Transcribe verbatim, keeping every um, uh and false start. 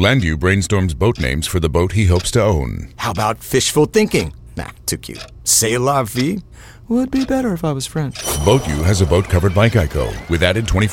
Landu brainstorms boat names for the boat he hopes to own. How about fishful thinking? Nah, too cute. C'est la vie? Would be better if I was French. Boat U has a boat covered by Geico with added twenty